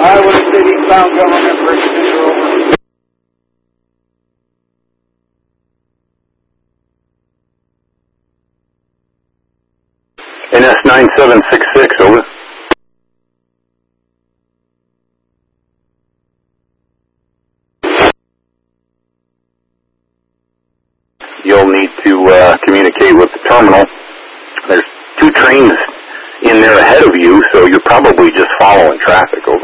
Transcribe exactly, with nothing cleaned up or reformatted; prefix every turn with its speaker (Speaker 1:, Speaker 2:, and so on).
Speaker 1: Iowa City, Sound Government, Richmond, over.
Speaker 2: N S nine seven six six, over. You'll need to uh, communicate with the terminal. There's two trains in there ahead of you, so you're probably just following traffic, over.